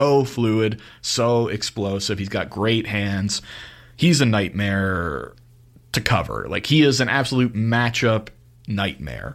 so fluid, so explosive. He's got great hands. He's a nightmare to cover. Like, he is an absolute matchup nightmare.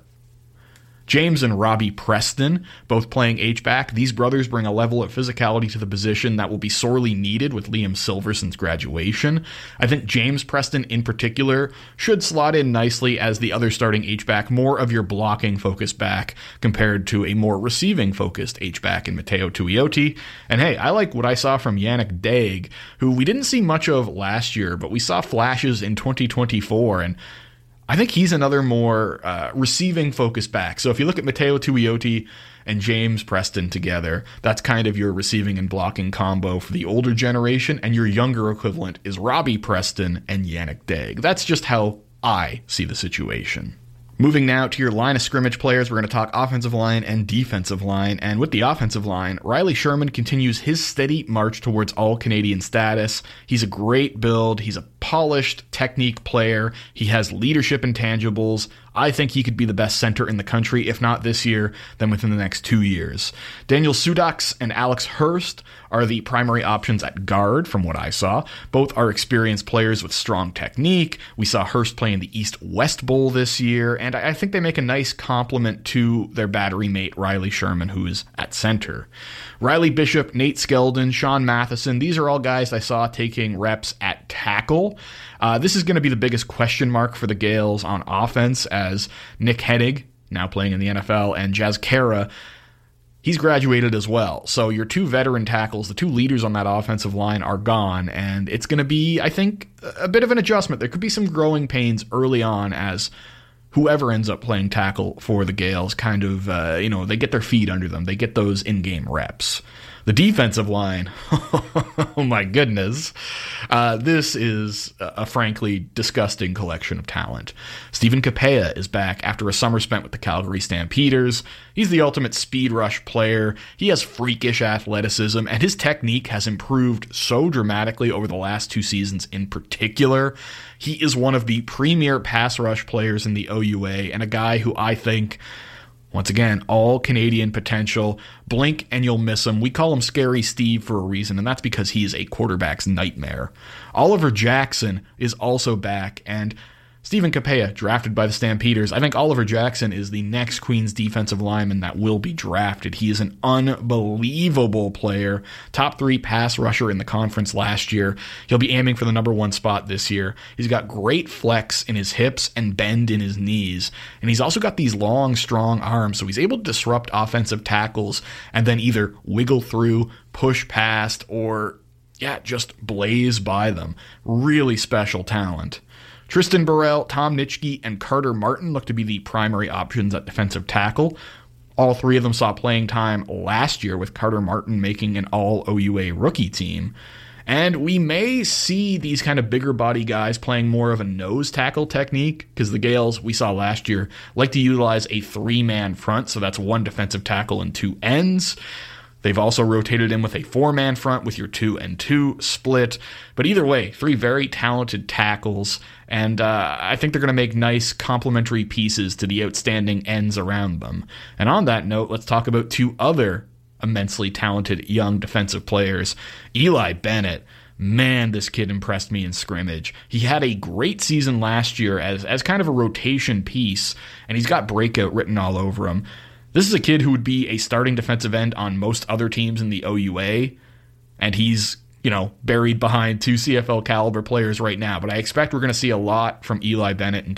James and Robbie Preston, both playing H-back. These brothers bring a level of physicality to the position that will be sorely needed with Liam Silverson's graduation. I think James Preston in particular should slot in nicely as the other starting H-back, more of your blocking-focused back compared to a more receiving-focused H-back in Mateo Tuioti. And hey, I like what I saw from Yannick Daig, who we didn't see much of last year, but we saw flashes in 2024, and I think he's another more receiving-focused back. So if you look at Mateo Tuioti and James Preston together, that's kind of your receiving and blocking combo for the older generation, and your younger equivalent is Robbie Preston and Yannick Daig. That's just how I see the situation. Moving now to your line of scrimmage players, we're going to talk offensive line and defensive line. And with the offensive line, Riley Sherman continues his steady march towards All-Canadian status. He's a great build. He's a polished technique player. He has leadership intangibles. I think he could be the best center in the country, if not this year, then within the next 2 years. Daniel Sudax and Alex Hurst are the primary options at guard, from what I saw. Both are experienced players with strong technique. We saw Hurst play in the East-West Bowl this year, and I think they make a nice complement to their battery mate, Riley Sherman, who is at center. Riley Bishop, Nate Skeldon, Sean Matheson, these are all guys I saw taking reps at tackle. This is going to be the biggest question mark for the Gales on offense, as Nick Hennig, now playing in the NFL, and Jazz Kara, he's graduated as well. So your two veteran tackles, the two leaders on that offensive line, are gone, and it's going to be, I think, a bit of an adjustment. There could be some growing pains early on as whoever ends up playing tackle for the Gales kind of, they get their feet under them. They get those in-game reps. The defensive line, oh my goodness, this is a frankly disgusting collection of talent. Stephen Capella is back after a summer spent with the Calgary Stampeders. He's the ultimate speed rush player. He has freakish athleticism, and his technique has improved so dramatically over the last 2 seasons in particular. He is one of the premier pass rush players in the OUA, and a guy who I think, once again, all Canadian potential. Blink and you'll miss him. We call him Scary Steve for a reason, and that's because he is a quarterback's nightmare. Oliver Jackson is also back, and Stephen Capella, drafted by the Stampeders. I think Oliver Jackson is the next Queens defensive lineman that will be drafted. He is an unbelievable player. Top 3 pass rusher in the conference last year. He'll be aiming for the number 1 spot this year. He's got great flex in his hips and bend in his knees. And he's also got these long, strong arms, so he's able to disrupt offensive tackles and then either wiggle through, push past, or just blaze by them. Really special talent. Tristan Burrell, Tom Nitschke, and Carter Martin look to be the primary options at defensive tackle. All 3 of them saw playing time last year, with Carter Martin making an all-OUA rookie team. And we may see these kind of bigger body guys playing more of a nose tackle technique, because the Gales, we saw last year, like to utilize a 3-man front, so that's 1 defensive tackle and 2 ends. They've also rotated in with a 4-man front with your 2 and 2 split. But either way, 3 very talented tackles, and I think they're going to make nice complementary pieces to the outstanding ends around them. And on that note, let's talk about 2 other immensely talented young defensive players. Eli Bennett. Man, this kid impressed me in scrimmage. He had a great season last year as kind of a rotation piece, and he's got breakout written all over him. This is a kid who would be a starting defensive end on most other teams in the OUA, and he's, buried behind 2 CFL caliber players right now, but I expect we're going to see a lot from Eli Bennett in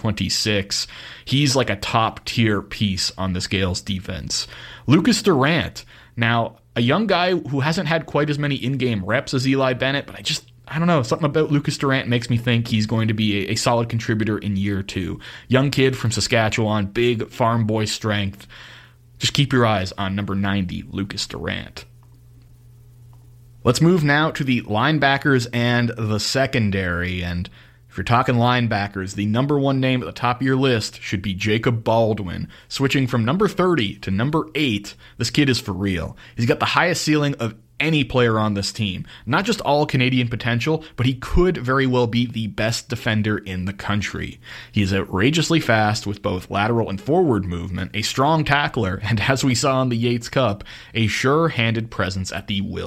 2026. He's like a top-tier piece on this Gales defense. Lucas Durant, now, a young guy who hasn't had quite as many in-game reps as Eli Bennett, but I don't know, something about Lucas Durant makes me think he's going to be a solid contributor in year 2. Young kid from Saskatchewan, big farm boy strength. Just keep your eyes on number 90, Lucas Durant. Let's move now to the linebackers and the secondary. And if you're talking linebackers, the number 1 name at the top of your list should be Jacob Baldwin. Switching from number 30 to number 8, this kid is for real. He's got the highest ceiling of any player on this team. Not just all Canadian potential, but he could very well be the best defender in the country. He is outrageously fast with both lateral and forward movement, a strong tackler, and as we saw in the Yates Cup, a sure-handed presence at the will